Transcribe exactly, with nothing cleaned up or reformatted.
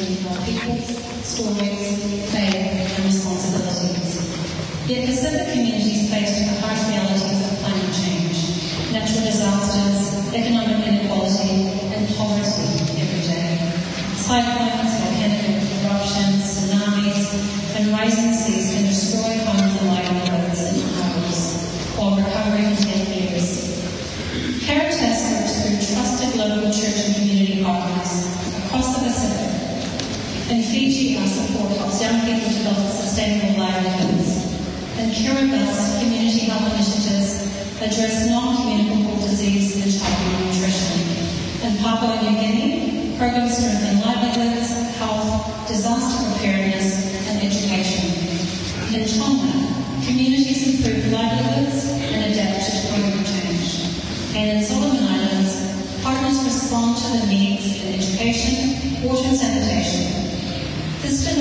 between our peoples, stories, faith and responsibilities. Yet Pacific communities face the harsh realities of climate change, natural disasters, economic inequality and poverty every day. Cyclones, volcanic eruptions, tsunamis and rising seas can destroy homes and livelihoods in hours, while recovery can take years. Caritas works through trusted local church and community partners across the Pacific. In Fiji, our support helps young people develop sustainable livelihoods. In Kiribati, community health initiatives address non-communicable disease and childhood nutrition. In Papua New Guinea, programs strengthen livelihoods, health, disaster preparedness and education. In Tonga, communities improve livelihoods and adapt to climate change. And in Solomon Islands, partners respond to the needs in education, water and sanitation. This